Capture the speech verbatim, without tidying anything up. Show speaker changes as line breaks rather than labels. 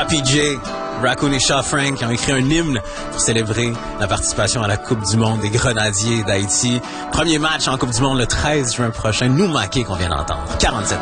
Papi J, Raccoon et Shaw Frank qui ont écrit un hymne pour célébrer la participation à la Coupe du monde des Grenadiers d'Haïti. Premier match en Coupe du monde le treize juin prochain. Nous manquer qu'on vient d'entendre. quarante-sept